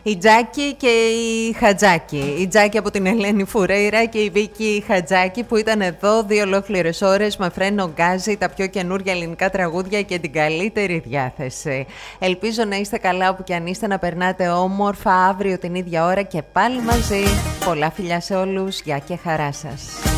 Η Τζάκη και η Χατζάκη. Η Τζάκη από την Ελένη Φουρέιρα και η Βίκη Χατζάκη που ήταν εδώ 2 ολόκληρες ώρες με φρένο γκάζι, τα πιο καινούργια ελληνικά τραγούδια και την καλύτερη διάθεση. Ελπίζω να είστε καλά όπου και αν είστε, να περνάτε όμορφα. Αύριο την ίδια ώρα και πάλι μαζί. Πολλά φιλιά σε όλους, γεια και χαρά σας.